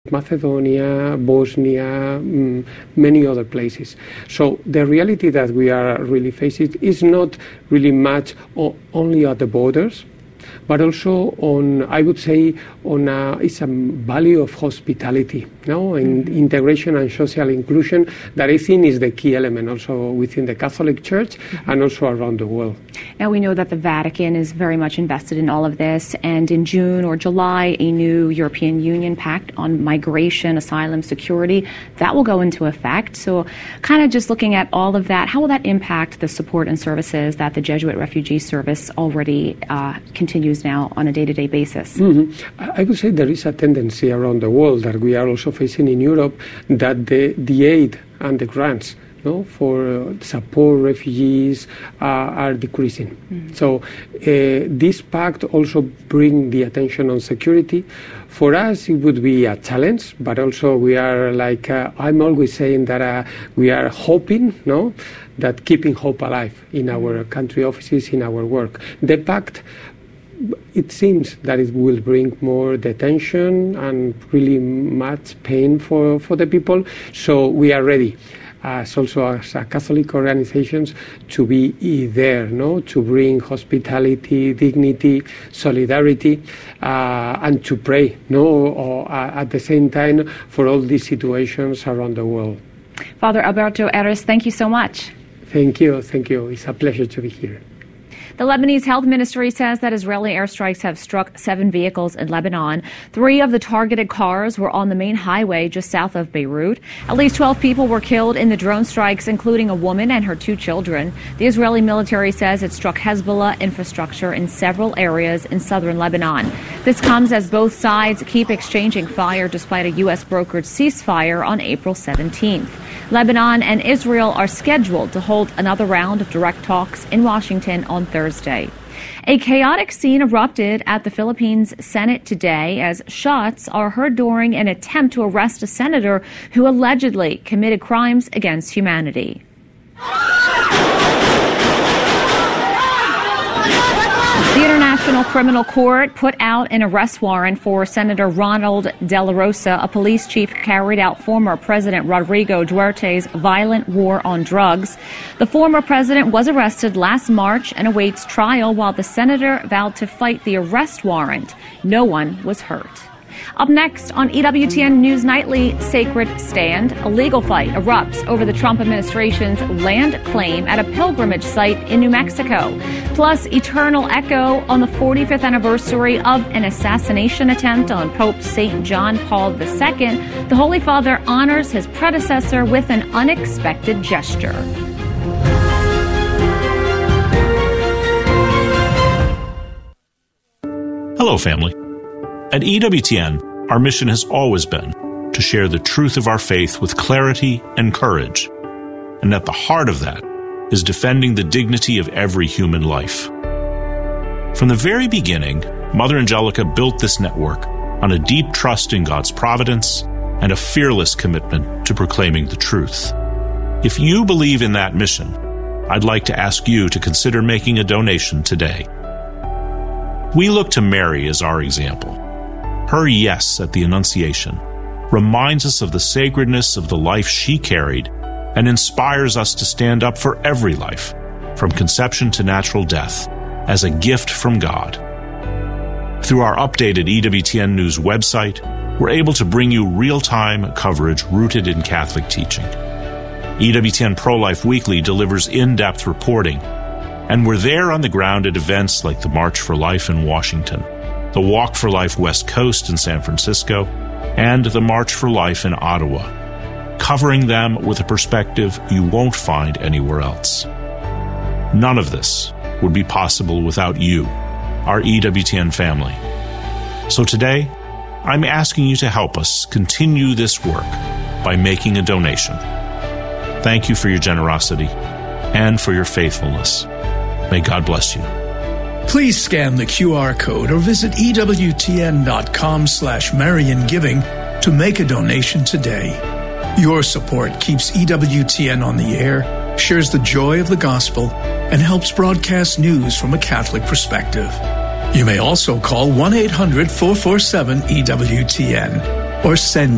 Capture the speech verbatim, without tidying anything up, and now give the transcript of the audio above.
Macedonia, Bosnia, mm, many other places. So the reality that we are really facing is not really much o- only at the borders, but also on, I would say, on a, it's a value of hospitality, no, and mm-hmm. integration and social inclusion that I think is the key element also within the Catholic Church mm-hmm. and also around the world. Now we know that the Vatican is very much invested in all of this, and in June or July, a new European Union Pact on migration, asylum, security, that will go into effect. So kind of just looking at all of that, how will that impact the support and services that the Jesuit Refugee Service already uh, continues now on a day-to-day basis? Mm-hmm. I would say there is a tendency around the world that we are also facing in Europe that the, the aid and the grants no, for uh, support refugees uh, are decreasing. Mm-hmm. So uh, this pact also brings the attention on security. For us, it would be a challenge, but also we are like, uh, I'm always saying that uh, we are hoping, no, that keeping hope alive in our country offices, in our work. The pact, it seems that it will bring more detention and really much pain for, for the people. So we are ready, as also as a Catholic organizations, to be there, no, to bring hospitality, dignity, solidarity, uh, and to pray, no, or, uh, at the same time for all these situations around the world. Father Alberto Eres, thank you so much. Thank you, thank you. It's a pleasure to be here. The Lebanese Health Ministry says that Israeli airstrikes have struck seven vehicles in Lebanon. Three of the targeted cars were on the main highway just south of Beirut. At least twelve people were killed in the drone strikes, including a woman and her two children. The Israeli military says it struck Hezbollah infrastructure in several areas in southern Lebanon. This comes as both sides keep exchanging fire despite a U S brokered ceasefire on April seventeenth. Lebanon and Israel are scheduled to hold another round of direct talks in Washington on Thursday. A chaotic scene erupted at the Philippines Senate today as shots are heard during an attempt to arrest a senator who allegedly committed crimes against humanity. The International Criminal Court put out an arrest warrant for Senator Ronald De La Rosa, a police chief who carried out former President Rodrigo Duterte's violent war on drugs. The former president was arrested last March and awaits trial while the senator vowed to fight the arrest warrant. No one was hurt. Up next on E W T N News Nightly, Sacred Stand, a legal fight erupts over the Trump administration's land claim at a pilgrimage site in New Mexico. Plus, eternal echo on the forty-fifth anniversary of an assassination attempt on Pope Saint John Paul the Second. The Holy Father honors his predecessor with an unexpected gesture. Hello, family. At E W T N, our mission has always been to share the truth of our faith with clarity and courage. And at the heart of that is defending the dignity of every human life. From the very beginning, Mother Angelica built this network on a deep trust in God's providence and a fearless commitment to proclaiming the truth. If you believe in that mission, I'd like to ask you to consider making a donation today. We look to Mary as our example. Her yes at the Annunciation reminds us of the sacredness of the life she carried and inspires us to stand up for every life, from conception to natural death, as a gift from God. Through our updated E W T N News website, we're able to bring you real-time coverage rooted in Catholic teaching. E W T N Pro-Life Weekly delivers in-depth reporting, and we're there on the ground at events like the March for Life in Washington, the Walk for Life West Coast in San Francisco, and the March for Life in Ottawa, covering them with a perspective you won't find anywhere else. None of this would be possible without you, our E W T N family. So today, I'm asking you to help us continue this work by making a donation. Thank you for your generosity and for your faithfulness. May God bless you. Please scan the Q R code or visit ewtn.com slash Marian Giving to make a donation today. Your support keeps E W T N on the air, shares the joy of the gospel, and helps broadcast news from a Catholic perspective. You may also call one eight hundred four four seven E W T N or send